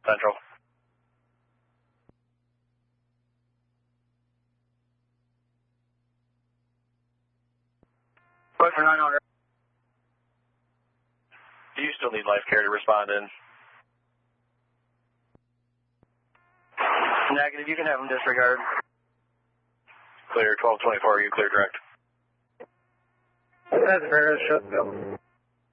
Central. Question 900. Do you still need life care to respond in? Negative, you can have them disregard. Clear 1224, you clear direct. That's fair, shut down.